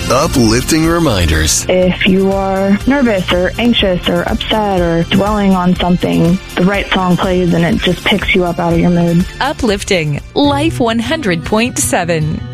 uplifting reminders. If you are nervous or anxious or upset or dwelling on something, the right song plays and it just picks you up out of your mood. Uplifting Life 100.7.